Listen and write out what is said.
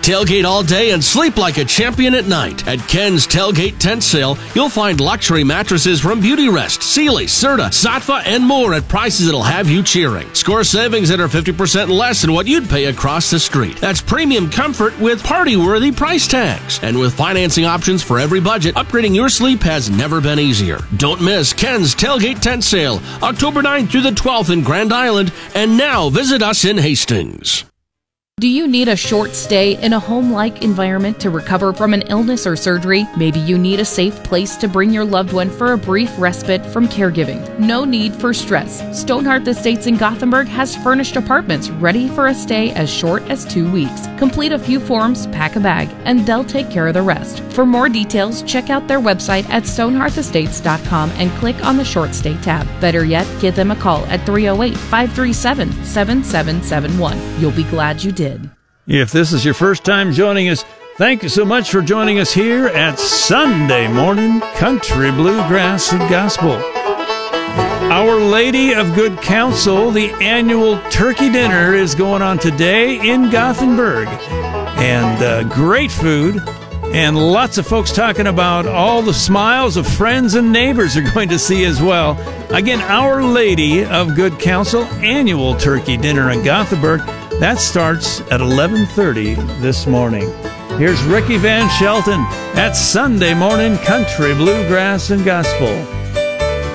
Tailgate all day and sleep like a champion at night. At Ken's Tailgate Tent Sale, you'll find luxury mattresses from Beautyrest, Sealy, Serta, Sattva, and more at prices that'll have you cheering. Score savings that are 50% less than what you'd pay across the street. That's premium comfort with party-worthy price tags. And with financing options for every budget, upgrading your sleep has never been easier. Don't miss Ken's Tailgate Tent Sale, October 9th through the 12th in Grand Island, and now visit us in Hastings. Do you need a short stay in a home-like environment to recover from an illness or surgery? Maybe you need a safe place to bring your loved one for a brief respite from caregiving. No need for stress. Stonehearth Estates in Gothenburg has furnished apartments ready for a stay as short as 2 weeks. Complete a few forms, pack a bag, and they'll take care of the rest. For more details, check out their website at stonehearthestates.com and click on the short stay tab. Better yet, give them a call at 308-537-7771. You'll be glad you did. If this is your first time joining us, thank you so much for joining us here at Sunday Morning Country Bluegrass and Gospel. Our Lady of Good Counsel, the annual turkey dinner, is going on today in Gothenburg. And great food, and lots of folks talking about all the smiles of friends and neighbors are going to see as well. Again, Our Lady of Good Counsel annual turkey dinner in Gothenburg. That starts at 11:30 this morning. Here's Ricky Van Shelton at Sunday Morning Country Bluegrass and Gospel.